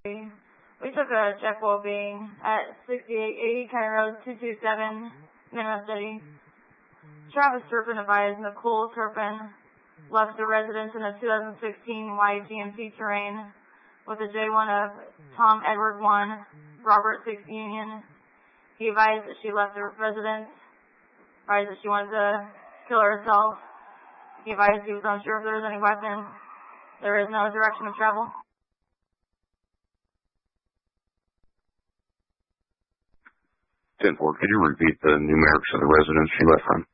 We took a Jack Wolby at 6880 County Road 227, Minnesota City. Travis Turpin advised Nicole Turpin left the residence in a 2016 white GMC Terrain with a J1 of Tom Edward 1, Robert 6 Union. He advised that she left the residence, advised that she wanted to kill herself. He advised he was unsure if there was any weapon. There is no direction of travel. 10-4, could you repeat the numerics of the residence she left from?